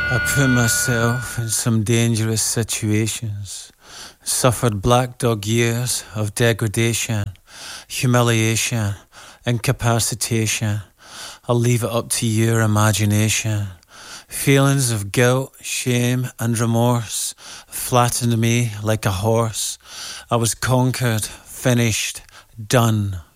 I put myself in some dangerous situations, suffered black dog years of degradation, humiliation, incapacitation. I'll leave it up to your imagination. Feelings of guilt, shame and remorse flattened me like a horse. I was conquered, finished, done.